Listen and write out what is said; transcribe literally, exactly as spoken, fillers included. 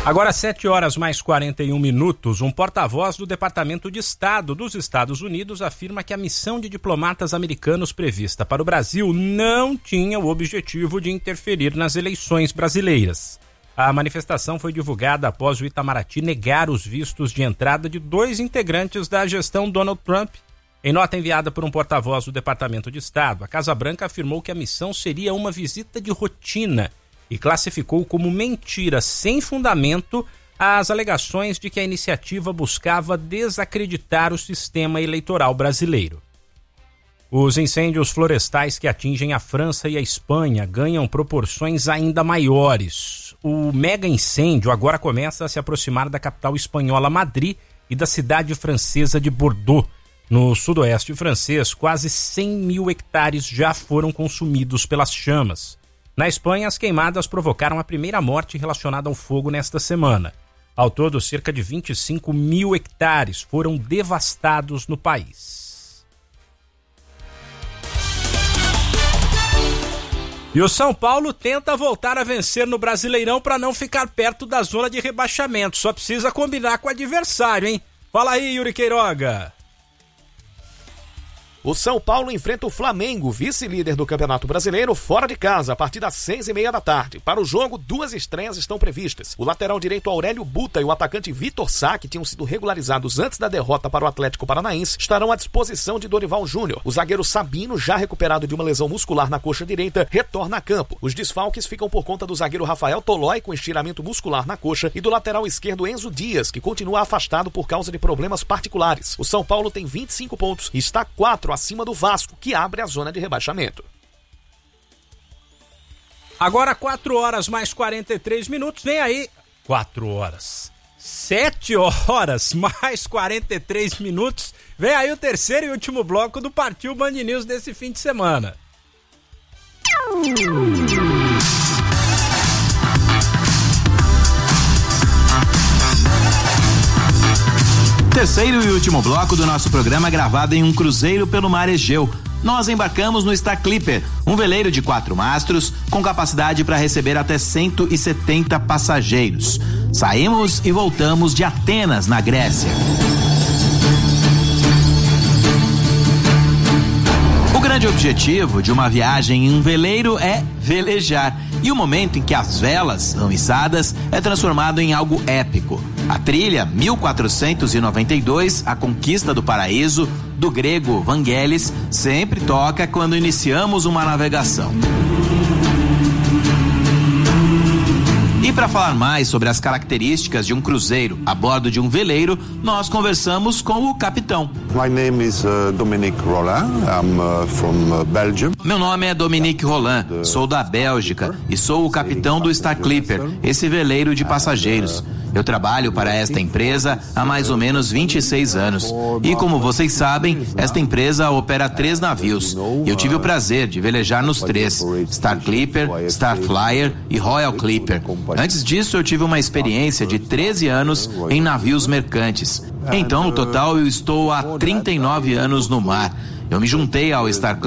Agora, sete horas mais quarenta e um minutos, um porta-voz do Departamento de Estado dos Estados Unidos afirma que a missão de diplomatas americanos prevista para o Brasil não tinha o objetivo de interferir nas eleições brasileiras. A manifestação foi divulgada após o Itamaraty negar os vistos de entrada de dois integrantes da gestão Donald Trump. Em nota enviada por um porta-voz do Departamento de Estado, a Casa Branca afirmou que a missão seria uma visita de rotina e classificou como mentira sem fundamento as alegações de que a iniciativa buscava desacreditar o sistema eleitoral brasileiro. Os incêndios florestais que atingem a França e a Espanha ganham proporções ainda maiores. O mega incêndio agora começa a se aproximar da capital espanhola Madrid e da cidade francesa de Bordeaux. No sudoeste francês, quase cem mil hectares já foram consumidos pelas chamas. Na Espanha, as queimadas provocaram a primeira morte relacionada ao fogo nesta semana. Ao todo, cerca de vinte e cinco mil hectares foram devastados no país. E o São Paulo tenta voltar a vencer no Brasileirão para não ficar perto da zona de rebaixamento. Só precisa combinar com o adversário, hein? Fala aí, Yuri Queiroga. O São Paulo enfrenta o Flamengo, vice-líder do Campeonato Brasileiro, fora de casa, a partir das seis e meia da tarde. Para o jogo, duas estreias estão previstas. O lateral direito Aurélio Buta e o atacante Vitor Sá, que tinham sido regularizados antes da derrota para o Atlético Paranaense, estarão à disposição de Dorival Júnior. O zagueiro Sabino, já recuperado de uma lesão muscular na coxa direita, retorna a campo. Os desfalques ficam por conta do zagueiro Rafael Tolói, com estiramento muscular na coxa, e do lateral esquerdo Enzo Dias, que continua afastado por causa de problemas particulares. O São Paulo tem vinte e cinco pontos e está quatro acima do Vasco, que abre a zona de rebaixamento. Agora quatro horas mais quarenta e três minutos, vem aí, quatro horas, sete horas mais quarenta e três minutos, vem aí o terceiro e último bloco do Partiu Band News desse fim de semana. Terceiro e último bloco do nosso programa, gravado em um cruzeiro pelo mar Egeu. Nós embarcamos no Star Clipper, um veleiro de quatro mastros com capacidade para receber até cento e setenta passageiros. Saímos e voltamos de Atenas, na Grécia. O grande objetivo de uma viagem em um veleiro é velejar, e o momento em que as velas são içadas é transformado em algo épico. A trilha mil quatrocentos e noventa e dois, A Conquista do Paraíso, do grego Vangelis, sempre toca quando iniciamos uma navegação. E para falar mais sobre as características de um cruzeiro a bordo de um veleiro, nós conversamos com o capitão. My name is uh, Dominique Roland. I'm uh, from uh, Belgium. Meu nome é Dominique Roland, sou da Bélgica e sou o capitão do Star Clipper, esse veleiro de passageiros. Eu trabalho para esta empresa há mais ou menos vinte e seis anos. E como vocês sabem, esta empresa opera três navios. Eu tive o prazer de velejar nos três: Star Clipper, Star Flyer e Royal Clipper. Antes disso, eu tive uma experiência de treze anos em navios mercantes. Então, no total, eu estou há trinta e nove anos no mar. Eu me juntei ao Star Clipper